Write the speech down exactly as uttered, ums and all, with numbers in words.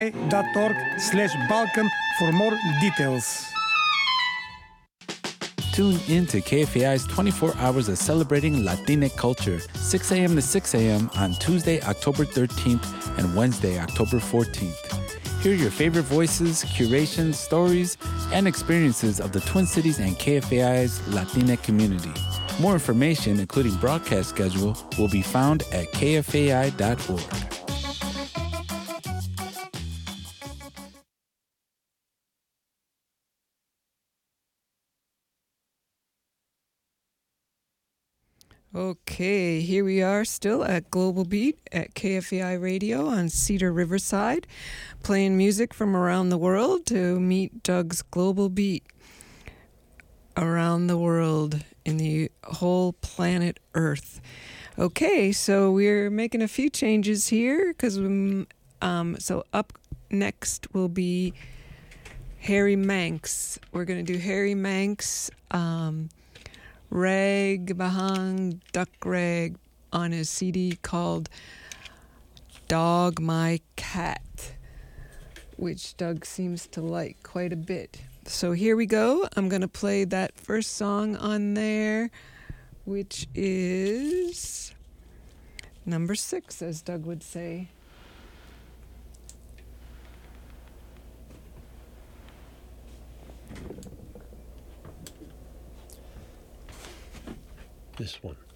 dot org slash Balkan for more details. Tune in to K F A I's twenty-four hours of celebrating Latinx culture, six a.m. to six a.m. on Tuesday, October thirteenth and Wednesday, October fourteenth. Hear your favorite voices, curations, stories, and experiences of the Twin Cities and K F A I's Latinx community. More information, including broadcast schedule, will be found at K F A I dot org. Okay, here we are still at Global Beat at K F A I Radio on Cedar Riverside, playing music from around the world to meet Doug's Global Beat around the world in the whole planet Earth. Okay, so we're making a few changes here because um, so up next will be Harry Manx. We're going to do Harry Manx. Um, Rag Bahang Duck Rag on his C D called Dog My Cat, which Doug seems to like quite a bit. So here we go. I'm going to play that first song on there, which is number six, as Doug would say. This one.